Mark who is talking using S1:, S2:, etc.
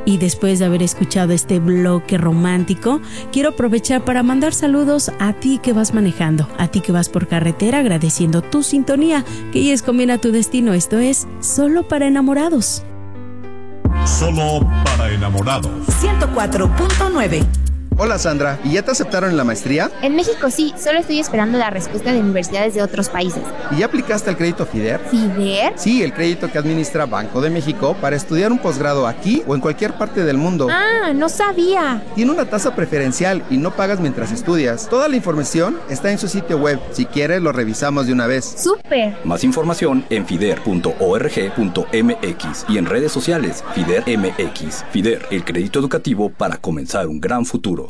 S1: Y después de haber escuchado este bloque romántico, quiero aprovechar para mandar saludos a ti que vas manejando, a ti que vas por carretera, agradeciendo tu sintonía, que llegues con bien a tu destino. Esto es Solo para Enamorados.
S2: Solo para enamorados.
S3: 104.9.
S4: Hola Sandra, ¿y ya te aceptaron en la maestría?
S5: En México sí, solo estoy esperando la respuesta de universidades de otros países.
S4: ¿Y ya aplicaste al crédito FIDER?
S5: ¿FIDER?
S4: Sí, el crédito que administra Banco de México para estudiar un posgrado aquí o en cualquier parte del mundo.
S5: Ah, no sabía.
S4: Tiene una tasa preferencial y no pagas mientras estudias. Toda la información está en su sitio web. Si quieres, lo revisamos de una vez.
S5: ¡Súper!
S6: Más información en fider.org.mx y en redes sociales FIDER MX. FIDER, el crédito educativo para comenzar un gran futuro.